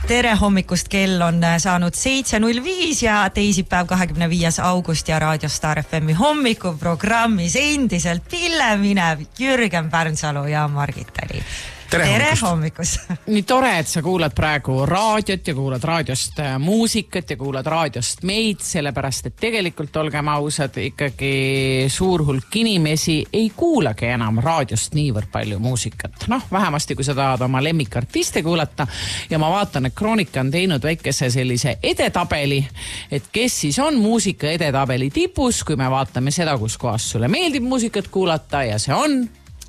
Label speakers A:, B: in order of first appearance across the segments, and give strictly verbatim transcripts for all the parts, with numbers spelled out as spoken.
A: tere hommikust, kell on saanud seitse null viis ja teisipäev kahekümne viies august ja Raadio Star F M-i hommikuprogrammis endiselt Pille Minev, Jürgen Pärnsalu ja Margit Täli.
B: Tere,
A: tere hommikust.
C: Nii tore, et sa kuulad praegu raadiot ja kuulad raadiost muusikat ja kuulad raadiost meid, sellepärast, et tegelikult olgem ausad, ikkagi suur hulk inimesi ei kuulagi enam raadiost niivõrd palju muusikat. Noh, vähemasti kui sa tahad oma lemmikartiste kuulata ja ma vaatan, et Kroonika on teinud väikese sellise edetabeli, et kes siis on muusika edetabeli tipus, kui me vaatame seda, kus kohas sulle meeldib muusikat kuulata ja see on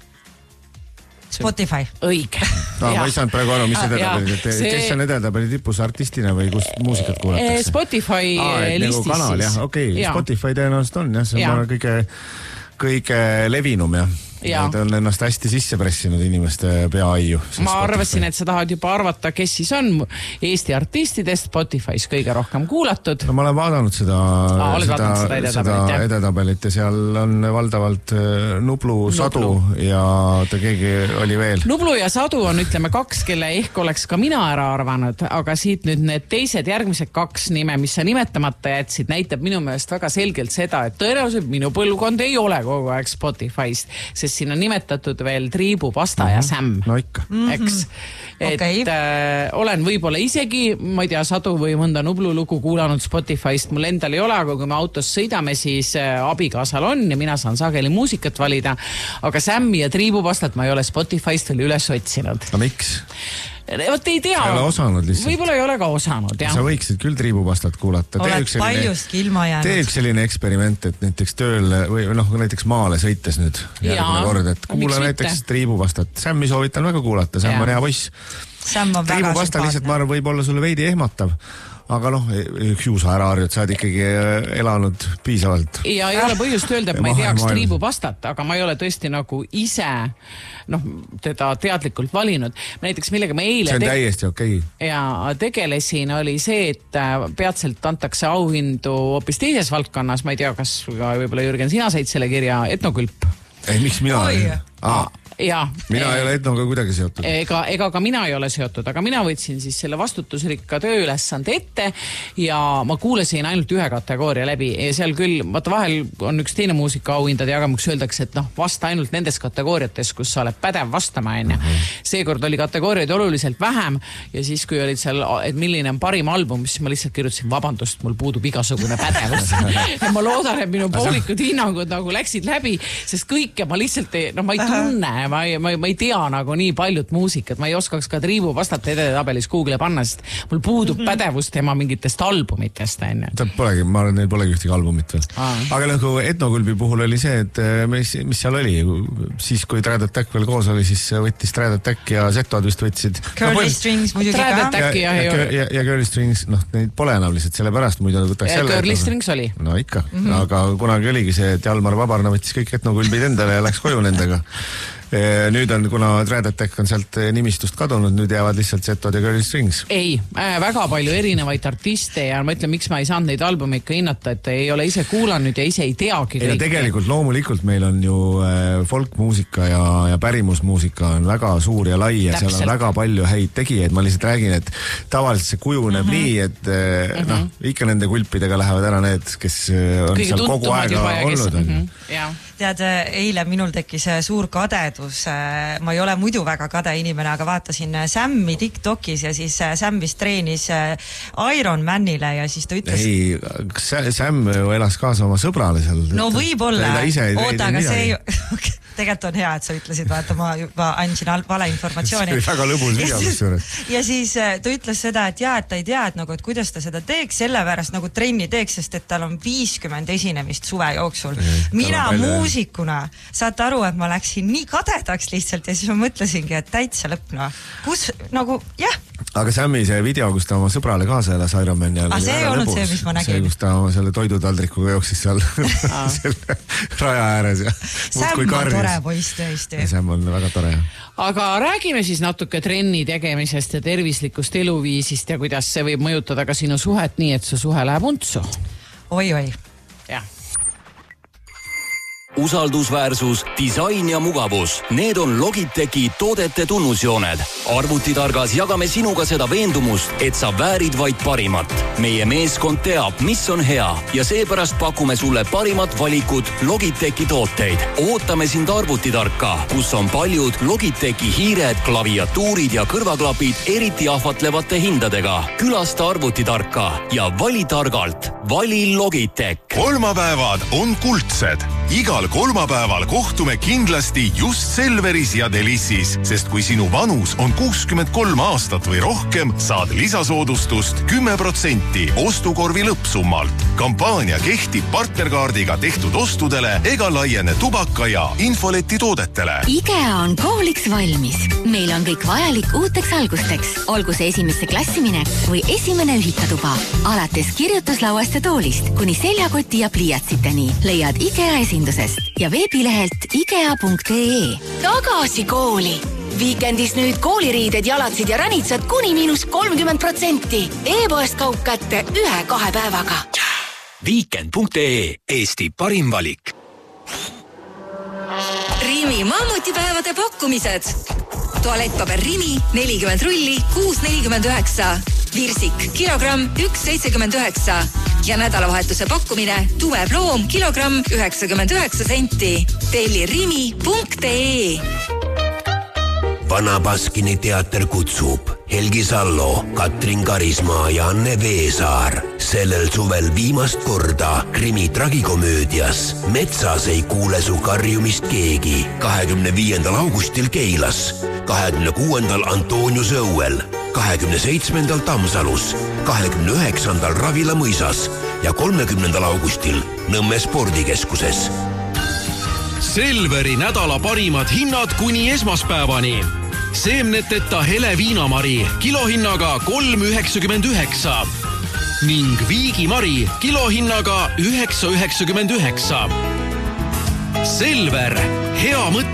A: Spotify.
C: Õige.
B: No, ma ei saanud praegu aru, mis edetabeli, et see... kes on edetabeli tipus artistina või kus muusikat kuulatakse?
C: Spotify
B: Aa, listis
C: nagu
B: kanal,
C: siis.
B: Jah, okei, okay.
C: Ja.
B: Spotify tõenäoliselt on, jah, see on ja. kõige, kõige levinum, jah. Ja. Need on ennast hästi sisse pressinud inimeste peaaiu.
C: Ma arvasin, et sa tahad juba arvata, kes siis on Eesti artistidest Spotify's kõige rohkem kuulatud.
B: No, ma olen vaadanud seda,
C: Aa, seda,
B: seda,
C: seda
B: edetabelit, seda edetabelit ja seal on valdavalt Nublu, Nublu. Sadu ja ta keegi oli veel.
C: Nublu ja Sadu on, ütleme, kaks, kelle ehk oleks ka mina ära arvanud, aga siit nüüd need teised järgmised kaks nime, mis sa nimetamata jätsid, näitab minu meelest väga selgelt seda, et tõenäoliselt minu põlvkond ei ole kogu aeg Spotify's, sest siin on nimetatud veel Triibu, Pasta mm-hmm. ja Sam.
B: No ikka.
C: Eks. Et okay. äh, olen võib-olla isegi, ma ei tea, Sadu või mõnda Nublu lugu kuulanud Spotify'st, mul endal ei ole, aga kui me autos sõidame, siis äh, abikaasal on ja mina saan sageli muusikat valida, aga Sammi ja Triibu, Pastat ma ei ole Spotify'st veel üles otsinud.
B: No miks?
C: Võt ei tea.
B: Sa ei ole osanud lihtsalt.
C: Võib-olla ei ole ka osanud, jah.
B: Sa võiksid küll Triibu Pastat kuulata.
A: Oled paljustki ilma jäänud.
B: Tee üks selline eksperiment, et näiteks tööle või noh, näiteks maale sõites nüüd järgmine kord, et kuula näiteks Triibu Pastat. Sammi soovitan väga kuulata, Sam on hea poiss.
A: Sam on
B: Triibu
A: väga
B: Pasta lihtsalt, ma arvan, võib olla sulle veidi ehmatav. Aga noh, Hugh sa ära harjud, sa oled ikkagi elanud piisavalt.
C: Ja ei ole põhjust öelda, et ma ei teaks Triibu Pastat, aga ma ei ole tõesti nagu ise noh, teda teadlikult valinud. Näiteks millega ma eile...
B: See on täiesti okei. Okay.
C: Ja tegelesin oli see, et peatselt antakse auhindu hoopis teises valdkonnas. Ma ei tea, kas võib-olla Jürgen, sina said selle kirja Etnokülp?
B: Ei, miks mina? Aa.
C: Ja,
B: mina ei ole etnoga kuidagi seotud.
C: Ega, ega ka mina ei ole seotud, aga mina võtsin siis selle vastutusrikka tööülesande ette ja ma kuulasin ainult ühe kategooria läbi ja seal küll, vaata vahel on üks teine muusika auhindade jagamuks öeldakse, et noh, vasta ainult nendes kategooriates, kus sa oled pädev vastama, enne. Seekord oli kategooriaid oluliselt vähem ja siis, kui olid seal, et milline on parim album, siis ma lihtsalt kirjutasin vabandust, mul puudub igasugune pädevus. Ja ma loodan, et minu poolikud hinnangud nagu läksid läbi, sest kõike ma lihtsalt ei, no ma ei tunne, Ma ei, ma, ei, ma ei tea nagu nii paljut muusikat, ma ei oskaks ka Triibu Pastat edetabelis Google panna, sest mul puudub mm-hmm. pädevus tema mingitest albumitest. Ta
B: polegi, ma arvan, neil polegi ühtegi albumit veel. Aa. Aga nagu Etnokülbi puhul oli see, et mis, mis seal oli, siis kui Trad Attack veel koos oli, siis võttis Trad Attack ja Zetod vist võtsid.
A: Curly no, Strings muidugi ka.
B: Ja, ja, ja, ja, ja Curly Strings, noh, neid pole enam lihtsalt selle pärast, muidu võtaks selle.
C: Curly Strings oli.
B: No ikka, mm-hmm. aga kunagi oligi see, et Jalmar Vabarna võttis kõik Etnokülbid endale ja läks koju nendega. Nüüd on, kuna Trad Attack on sealt nimistust kadunud, nüüd jäävad lihtsalt Zetod ja Curly Strings.
C: Ei, äh, väga palju erinevaid artiste ja ma ütlen, miks ma ei saanud neid albumi ikka hinnata, et ei ole ise kuulanud ja ise ei teagi
B: kõike. Ja tegelikult loomulikult meil on ju äh, folkmuusika ja, ja pärimusmuusika on väga suur ja lai ja Täpselt. Seal on väga palju häid tegijaid. Ma lihtsalt räägin, et tavaliselt see kujuneb mm-hmm. nii, et äh, mm-hmm. noh, ikka nende kulpidega lähevad ära need, kes on Kõige seal kogu aega olnud.
C: Mm-hmm. Ja.
A: Tead, eile minul tekkis suur kadedus. Ma ei ole muidu väga kade inimene, aga vaatasin Sammi TikTokis ja siis Sam vist treenis Iron Manile ja siis ta ütles...
B: Ei, Sam elas kaasa oma sõbrale seal.
A: No võib-olla. Oota, aga see ei... Tegelikult on hea, et sa ütlesid, vaata, ma juba andsin vale informatsiooni.
B: See oli väga lõbus video.
A: Ja siis ta ütles seda, et jaa, et ta ei tea, et, nagu, et kuidas ta seda teeks, sellepärast nagu trenni teeks, sest et tal on viiskümmend esinemist suve jooksul. Mina muusikuna, saate aru, et ma läksin nii kadedaks lihtsalt ja siis ma mõtlesingi, et täitsa lõpp, no. Kus, nagu, jah.
B: Aga Sammi see video, kus ta oma sõbrale kaasa elas Ironman ja...
A: A see ei olnud see, mis ma nägin.
B: See, kus ta oma selle toidutaldrikuga jooksis seal selle raja ääres ja
A: Sam on tore poiss tõesti.
B: Sam on väga tore.
C: Aga räägime siis natuke trenni tegemisest ja tervislikust eluviisist ja kuidas see võib mõjutada ka sinu suhet nii, et su suhe läheb untsu.
A: Oi, oi.
C: Jah.
D: usaldusväärsus, disain ja mugavus. Need on Logitechi toodete tunnusjooned. Arvutitargas jagame sinuga seda veendumust, et sa väärid vaid parimat. Meie meeskond teab, mis on hea ja seepärast pakume sulle parimat valikut Logitechi tooteid. Ootame sind Arvutitarka, kus on paljud Logitechi hiired, klaviatuurid ja kõrvaklapid eriti ahvatlevate hindadega. Külasta Arvutitarka ja vali targalt. Vali Logitech.
E: Kolmapäevad on kuldsed. Igal kolmapäeval kohtume kindlasti just Selveris ja Delissis, sest kui sinu vanus on kuuskümmend kolm aastat või rohkem, saad lisasoodustust kümme protsenti ostukorvi lõppsummalt. Kampaania kehtib partnerkaardiga tehtud ostudele ega laiene tubaka ja infoleti toodetele.
F: IKEA on kooliks valmis. Meil on kõik vajalik uuteks algusteks. Olgu see esimesse klassiminek või esimene ühikatuba. Alates kirjutuslauast ja toolist kuni seljakoti ja pliiatsiteni leiad IKEA esindusest ja veebilehelt ikea punkt ee.
G: Tagasi kooli! Viikendis nüüd kooliriided, jalatsid ja ranitsad kuni miinus kolmkümmend protsenti. E-poest kaup kätte ühe-kahe päevaga.
D: Viikend punkt ee. Eesti parim valik.
G: Rimi mammutipäevade pakkumised. Tualettpaber Rimi nelikümmend rulli kuus nelikümmend üheksa. Virsik kilogramm üks seitsekümmend üheksa ja nädalavahetuse pakkumine tume ploom kilogramm üheksakümmend üheksa senti. Telli rimi punkt ee.
H: Vana Baskini teater kutsub Helgi Sallo, Katrin Karismaa ja Anne Veesaar. Sellel suvel viimast korda krimi tragikomöödias Metsas ei kuule su karjumist keegi. kahekümne viiendal augustil Keilas, kahekümne kuuendal Antoniuse õuel, kahekümne seitsmendal Tammsalus, kahekümne üheksandal Ravila mõisas ja kolmekümnendal augustil Nõmme spordikeskuses.
I: Selveri nädala parimad hinnad kuni esmaspäevani. Seemneteta hele viinamari kilohinnaga kolm üheksakümmend üheksa ning viigimari kilohinnaga üheksa üheksakümmend üheksa. Selver, hea mõte.